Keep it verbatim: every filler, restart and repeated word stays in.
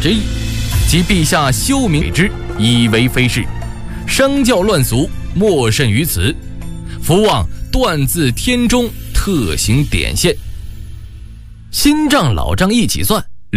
之意，即陛下修明之，以为非是，生教乱俗，莫甚于此。福望断自天中特行典献。新账老账一起算，